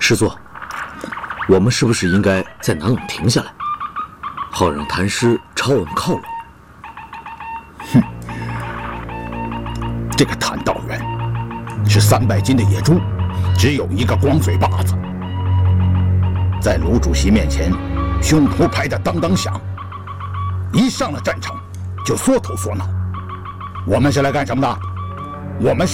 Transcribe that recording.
师座，我们是不是应该在南陇停下来，好让谭师朝我们靠拢？ 哼，这个谭道元是300斤的野猪，只有一个光嘴巴子，在卢主席面前胸脯拍得当当响，一上了战场就缩头缩脑。我们是来干什么的？我们是